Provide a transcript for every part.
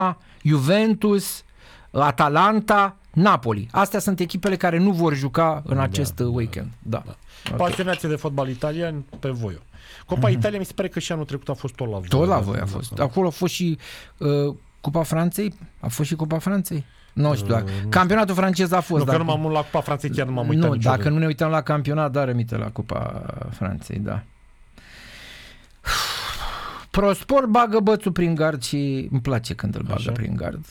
Juventus, Atalanta, Napoli. Astea sunt echipele care nu vor juca în acest weekend. Da. Okay. Pasionații de fotbal italian pe Voio. Copa Italia mi se pare că și anul trecut a fost tot la Voio. Tot la Voio a fost. Acolo a fost și Cupa Franței? A fost și Cupa Franței? Nu știu. Campionatul francez a fost. Nu, că nu m-am la Cupa Franței, chiar nu m-am uitat niciodată. niciodată. Dacă nu ne uităm la campionat, da, rămite la Cupa Franței, da. Prospor bagă bățul prin gard și îmi place când îl bagă prin gard.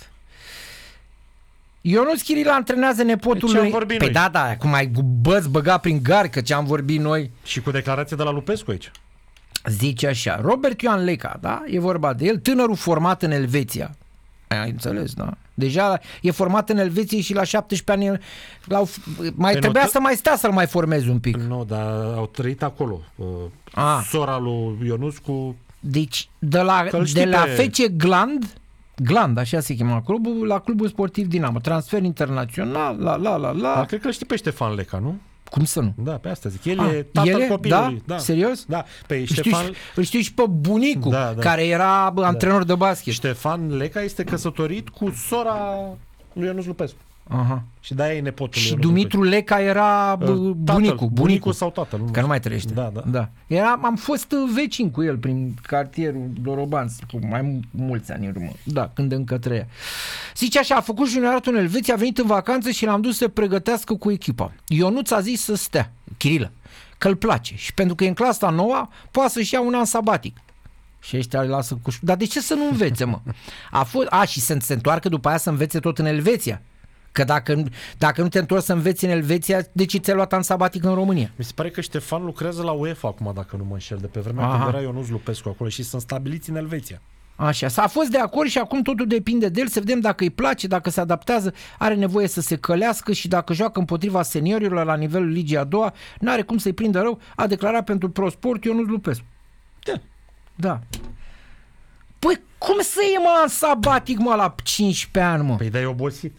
Ionuț Chirila antrenează nepotul lui. Păi da, cum ai băț băga prin gard, că ce am vorbit noi. Și cu declarație de la Lupescu aici. Zice așa, Robert Ioan Leca, da? E vorba de el, tânărul format în Elveția. Ai înțeles, da? Deja e format în Elveția și la 17 ani mai trebuia să mai stea să-l mai formeze un pic. Nu, dar au trăit acolo. Sora lui Ionuț cu... Deci, de la FC Gland, așa se chema clubul, la clubul sportiv Dinamo. Transfer internațional, la. Cred că îl știi pe Ștefan Leca, nu? Cum să nu? Da, pe asta zic. El e tatăl copilului. Da? Serios? Da. Pe Ștefan... Îl știu și pe bunicul, care era antrenor de basket. Ștefan Leca este căsătorit cu sora lui Ionuț Lupescu. Aha. Și de-aia e nepotul. Și Dumitru Leca era bunicul sau tatăl. Că nu mai trăiește. Da. Am fost vecin cu el prin cartierul Doroban, cu mai mulți ani în urmă. Da, când încă trăia. Zice așa, a făcut junioratul în Elveția, a venit în vacanță și l-am dus să pregătească cu echipa. Ionuț a zis să stea, Chirilă, că îl place și pentru că e în clasa nouă, poate să-și ia un an sabatic. Și ăștia îl lasă cu... Dar de ce să nu învețe, mă? Și să se întoarcă după aia să învețe tot în Elveția. Că dacă nu te întorci să înveți în Elveția, de ce ți-ai luat an sabatic în România? Mi se pare că Ștefan lucrează la UEFA acum, dacă nu mă înșel, de pe vremea când era Ionuț Lupescu acolo și sunt stabiliți în Elveția. Așa, s-a fost de acord și acum totul depinde de el, să vedem dacă îi place, dacă se adaptează, are nevoie să se călească și dacă joacă împotriva seniorilor la nivelul Ligii a doua, n-are cum să-i prindă rău, a declarat pentru ProSport Ionuț Lupescu. Da. Păi cum să iei, mă, sabatic, mă, la 15 ani, mă? Păi da, e obosit.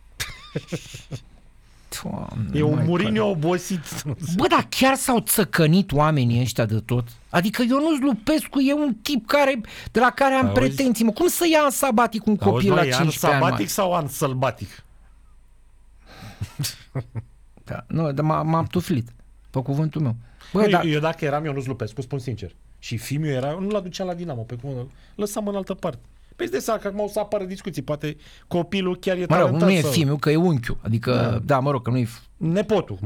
Doamne, e un Mourinho obosit. Bă, dar chiar s-au țăcănit oamenii ăștia de tot? Adică Ionuț Lupescu e un tip de la care am pretenții. Mă. Cum să ia în sabatic un copil la 15 ani? An sabatic sau an sălbatic? Da, nu, dar m-am tuflit, pe cuvântul meu. Bă, eu dacă eram Ionuț Lupescu, spun sincer, și Fimiu era, nu-l aduceam la Dinamo, pe cum lăsam în altă parte. Păi de seama că acum o să apară discuții, poate copilul chiar e talentat. Nu e Fimiu, că e unchiul, adică, că nu e... Nepotul.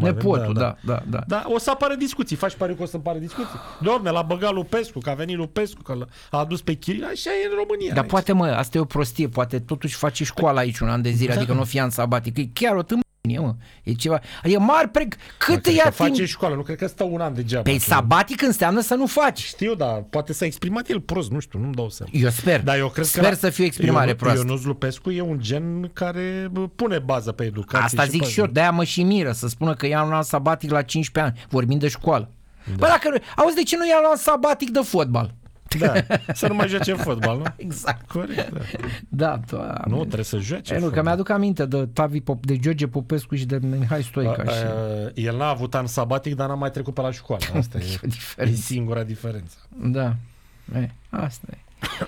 Da, o să apară discuții, faci pariu că o să apară discuții. Doamne, l-a băgat Lupescu, că a venit Lupescu, că a adus pe Chirila, așa e în România. Dar poate, asta e o prostie, poate totuși face școala aici un an de zile, adică nu fie an sabatic, e chiar o tâmpenie, mă. E ceva, e mare cât ia timp? Face școală, nu cred că stă un an degeaba. Păi sabatic înseamnă să nu faci. Știu, dar poate s-a exprimat el prost, nu știu, nu-mi dau seama. Eu sper. Dar eu cred sper să fie o exprimare proastă. Ionuț Lupescu e un gen care pune bază pe educație. Asta zic și eu, de-aia mă și miră să spună că ia un an sabatic la 15 ani, vorbim de școală. Da. Bă, auzi, de ce nu ia un an sabatic de fotbal? Da, să nu mai joace fotbal, nu? Exact. Corect, da. Nu, trebuie să joace. Nu, că mi-aduc aminte de George Popescu și de Mihai Stoica. El n-a avut an sabatic, dar n-a mai trecut pe la școală. Asta e singura diferență. Da, asta e.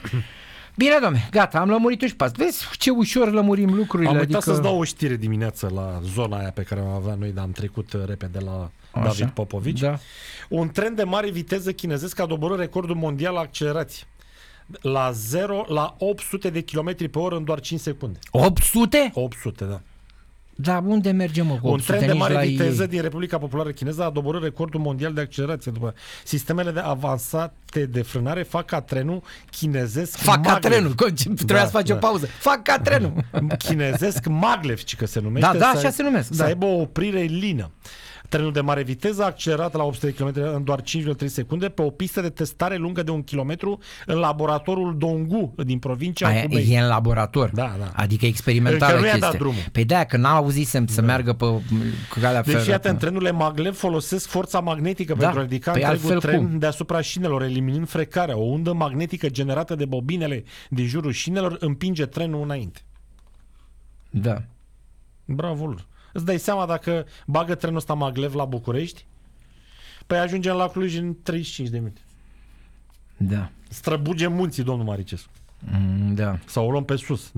Bine, dom'le, gata, am lămurit-o și pe asta. Vezi ce ușor lămurim lucrurile. Am uitat să-ți dau o știre dimineață la zona aia pe care am avea noi, dar am trecut repede la David Popovici. Da. Un tren de mare viteză chinezesc a doborât recordul mondial la accelerație. La 0 la 800 de km pe oră în doar 5 secunde. 800? 800, da. Dar unde mergem, mă, cu 800? Un tren de mare viteză din Republica Populară Chineză a doborât recordul mondial de accelerație. După sistemele de avansate de frânare fac ca trenul chinezesc maglev. Ca trenul, trebuia să faci o pauză. Fac ca trenul. Chinezesc maglev, ci că se numește. Da, așa se numesc. Să aibă o oprire lină. Trenul de mare viteză a accelerat la 800 km în doar 5,3 secunde pe o pistă de testare lungă de 1 kilometru în laboratorul Donggu din provincia Hubei. E în laborator. Da. Adică experimentală chestie. Dat drumul. Păi de-aia că n-a auzisem să meargă pe calea ferată. Deci, iată, trenurile maglev folosesc forța magnetică pentru a ridica întregul tren deasupra șinelor, eliminând frecarea. O undă magnetică generată de bobinele din jurul șinelor împinge trenul înainte. Da. Bravo lor. Îți dai seama dacă bagă trenul ăsta maglev la București? Păi ajungem la Cluj în 35 de minute. Da. Străbuge munții, domnul Maricescu. Da. Sau o luăm pe sus.